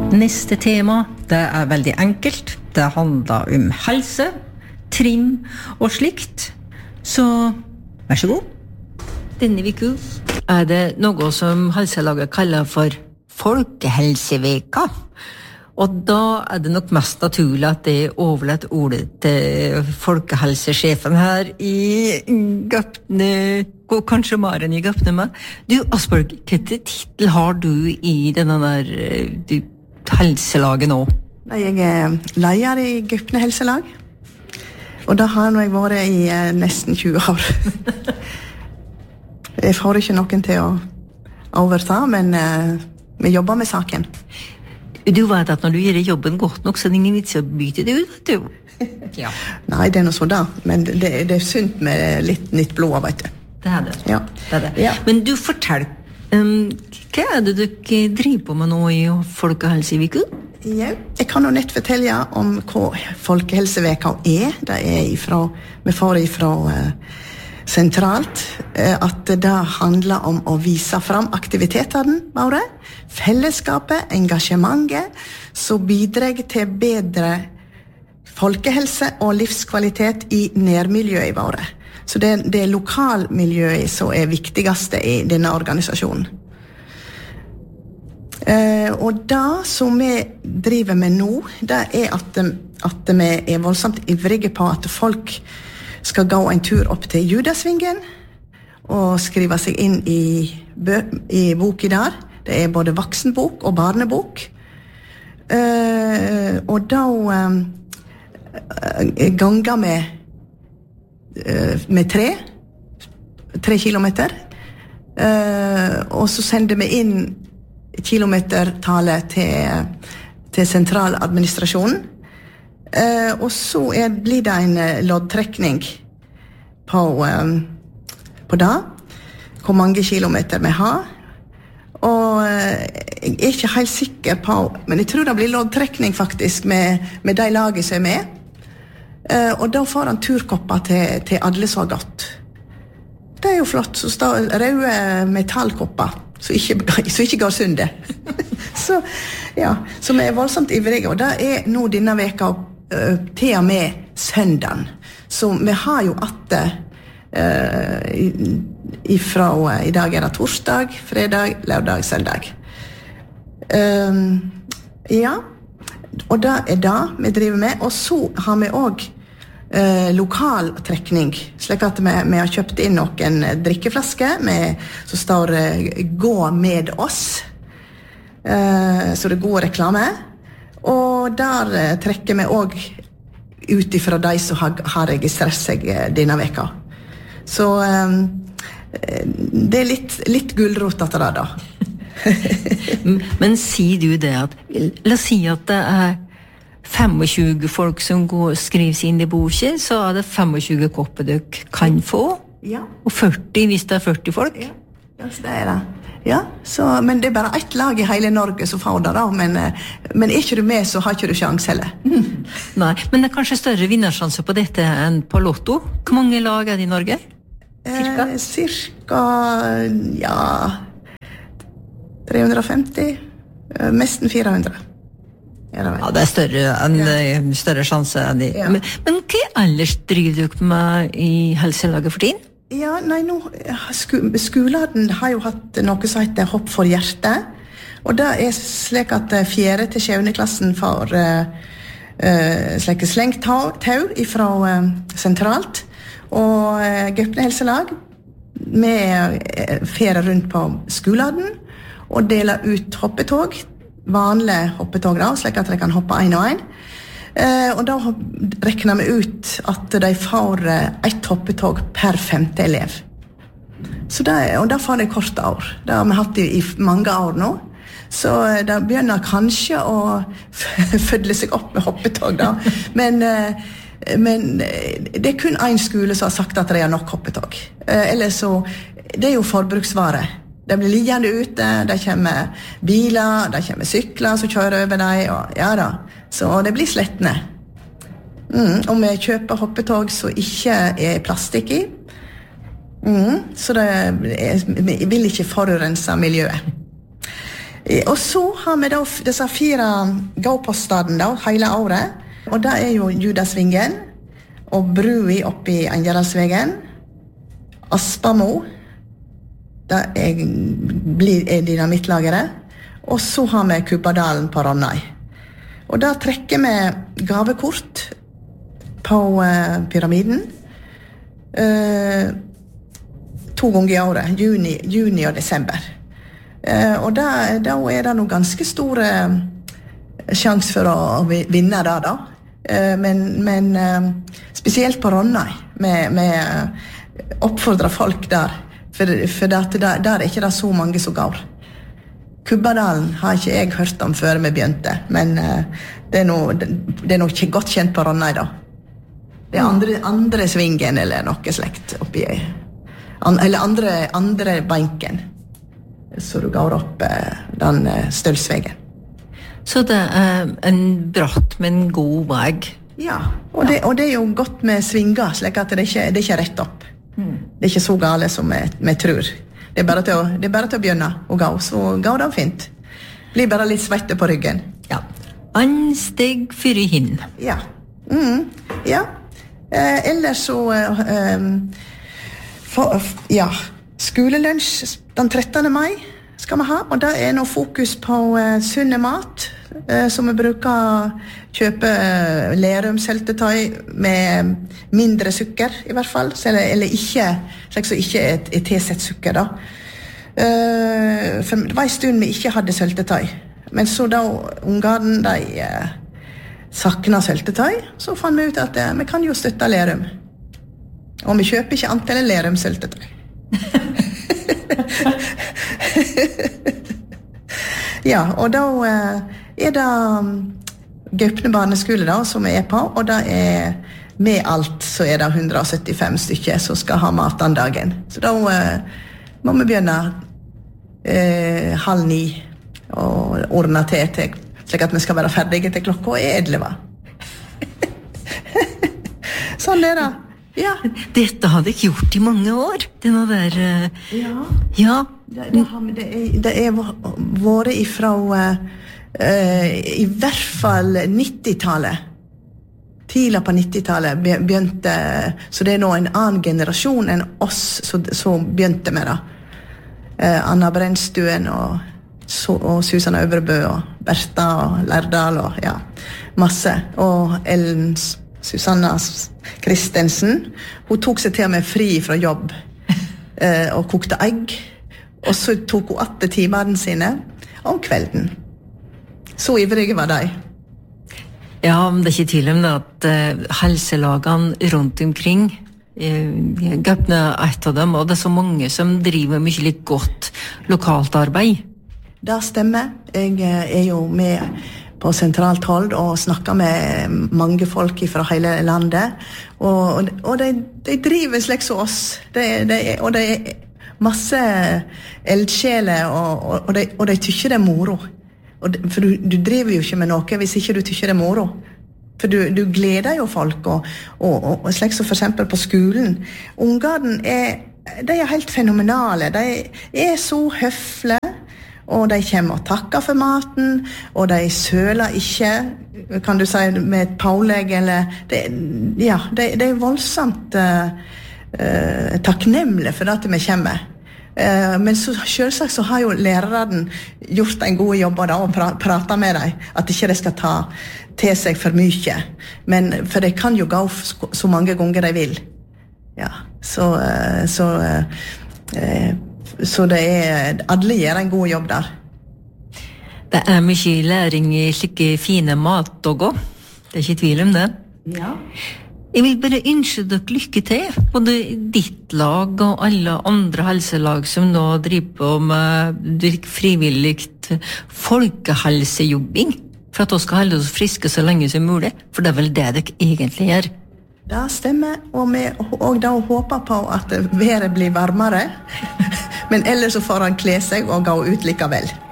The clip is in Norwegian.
Neste tema, det veldig enkelt. Det handler om helse, trim og slikt. Så, vær så god. Denne uka det noe som Helselaget kaller for Folkehelseveka. Og da det nok mest naturlig at det overlatt ordet til folkehelsesjefen her i Gøpne, og kanskje Maren i Gøpne med. Du, Asborg, hvilken titel har du i denne der helselaget nå? Jeg leder i Gøpne helselag, og da har jeg vært i nesten 20 år. Jeg får ikke noen til å overta, men vi jobber med saken. Du vet at når du gjør jobben godt nok, så det ingen vits å bytte det ut, vet du? Ja. Nei, det noe sånn da, men det sunt med litt nytt blod, vet du. Det det. Ja. Det. Ja. Men du, fortell, hva det dere driver på med nå i Folkehelseveka? Ja, jeg kan jo nett fortelle om hva Folkehelseveka Det ifra, vi får ifra sentralt, at det handler om å vise fram aktivitetene våre, fellesskapet, engasjementet, som bidrar til bedre folkehelse og livskvalitet i nærmiljøet våre. Så det lokalmiljøet som viktigste i denne organisasjonen. Og det som vi driver med nå, det at vi voldsomt ivrige på at folk skal gå en tur opp til Judasvingen og skrive seg inn i boken der. Det både voksenbok og barnebok. Og da ganger med 3 kilometer. Og så sender vi inn kilometertallet til sentraladministrasjonen. Og så blir det en loddtrekning på det, hvor mange kilometer vi har. Og jeg ikke helt sikker på, men jeg tror det blir loddtrekning faktisk med de laget som med. Og da får han turkopper til alle så godt. Det jo flott, så står røde metallkopper, så ikke går sundet. Så vi voldsomt ivrige, og det nå denne veka til og med søndagen. Så vi har jo ifra i dag det torsdag, fredag, lørdag, søndag. Ja, og det det vi driver med. Og så har vi også lokal trekning, slik at vi har kjøpt inn noen drikkeflasker som står «Gå med oss». Så det er god reklame. Og der trekker vi også ut ifra de som har registrert seg denne veka. Så det litt gulrot etter det da. Men sier du det at, la oss si at det 25 folk som skriver seg inn i boken, så det 25 kopper dere kan få, ja. Og 40 hvis det 40 folk. Ja, så det det. Ja, men det bare ett lag i hele Norge som får det da, men ikke du med, så har ikke du sjans heller. Nei, men det kanskje større vinnersjanse på dette enn på Lotto. Hvor mange lag det i Norge? Cirka, ja, 350, nesten 400. Ja, det større sjanse enn de. Ja. Men hva ellers driver du med i helselaget for tiden? Ja, nei, nå, skolen har jo hatt noe som heter Hopp for hjertet, og det slik at 4. til 7. klassen får slik slengt tau ifra sentralt, og Gøpne helselag med ferie rundt på skolen og deler ut hoppetog, vanlige hoppetog da, slik at de kan hoppe en og en. Og da rekner vi ut at de får ett hoppetog per 5. elev. Så og da får de korte år. Det har vi hatt i mange år nå. Så det begynner kanskje å fødle seg opp med hoppetog da. Men det kun en skole som har sagt at de har nok hoppetog. Eller så, det jo forbruksvare. De blir liggende ute, det kommer biler, det kommer sykler som kjører over dem, og ja da. Så det blir slettende. Og vi kjøper hoppetog som ikke plastikk i. Så vi vil ikke forurense miljøet. Og så har vi da disse 4 gåpostene da, hele året. Og det jo Judasvingen, og Brui oppe i Angeralsvegen, Aspamo, det er dynamittlageret, og så har vi Kubbadalen på Ronnøy. Og da trekker vi gavekort på pyramiden 2 ganger i året, juni og desember. Og da det noe ganske store sjans for å vinne det da. Men spesielt på Ronnøy, med oppfordrer folk der, for der ikke det så mange som går. Kubbadalen har ikke jeg hørt om før vi begynte, men det er nok ikke godt kjent på Ronnøy da. Det andre svingen eller noe slekt oppi, eller andre banken, så du går opp den stølsvegen. Så det en bratt, men god vei. Ja, og det jo godt med svinger, slik at det ikke rett opp. Det ikke så gale som vi tror. Det bare til å begynne å gå, så går det fint. Blir bare litt svette på ryggen. Ja, ansteg for hinn. Ja, ja. Ellers så skolelunsj den 13. mai skal vi ha, og det nå fokus på sunne mat, som vi bruker kjøpe lerumsøltetøy med mindre sukker i hvert fall, eller ikke, slik så ikke tilsett sukker da. For det var en stund vi ikke hadde søltetøy, men så da ungene de sakna søltetøy, så fant vi ut at vi kan jo støtte Lerum. Og vi kjøper ikke antall lerumsøltetøy. Ja, og da det Gaupne barneskole da, som vi på, og da med alt så det 175 stykker som skal ha mat den dagen. Så da må vi begynne 8:30 og ordne til slik at vi skal være ferdige til klokka 11. Sånn det da. Ja. Dette hadde jeg gjort i mange år. Denne der... Ja. Det vært ifra i hvert fall 90-tallet. Tidlig på 90-tallet begynte, så det nå en annen generasjon enn oss som begynte med det. Anna Brennstuen og Susanne Øvrebø og Bertha og Lærdal og ja, masse. Og Ellen Susanna Kristensen, hun tok seg til og med fri fra jobb og kokte egg, og så tok hun 8 timene sine om kvelden. Så ivrige var de. Ja, men det ikke tvil om det at helselagene rundt omkring Gaupne et av dem, og det så mange som driver mye litt godt lokalt arbeid. Det stemmer. Jeg jo med på sentralt hold og snakker med mange folk fra hele landet, og de driver slik som oss. Og det masse eldsjeler, og de tykker det moro. For du driver jo ikke med noe hvis ikke du tykker det moro. For du gleder jo folk, og slik som for eksempel på skolen. Ungene de helt fenomenale. De så høflige, og de kommer og takker for maten, og de søler ikke, kan du si, med et pålegg, eller de voldsomt takknemlige for at vi kommer. Men så selvsagt så har jo læreren gjort en god jobb da, og pratet med dem, at ikke de skal ta til seg for mye. Men for de kan jo gå så mange ganger de vil. Ja, så det alle gjør en god jobb der. Det mye læring i slike fine matdager. Det ikke tvil om det. Ja. Jeg vil bare ønske dere lykke til, både ditt lag og alle andre helselag som nå driver på med frivilligt folkehelsejobbing, for at vi skal holde oss friske så lenge som mulig, for det vel det dere egentlig gjør. Det stemmer, og da håper på at været blir varmere, men ellers så får han kle seg og gå ut likevel.